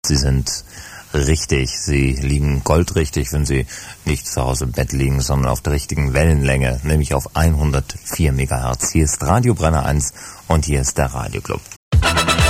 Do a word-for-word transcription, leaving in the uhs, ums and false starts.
Sie sind richtig, Sie liegen goldrichtig, wenn Sie nicht zu Hause im Bett liegen, sondern auf der richtigen Wellenlänge, nämlich auf hundertvier Megahertz. Hier ist Radio Brenner eins und hier ist der Radioclub.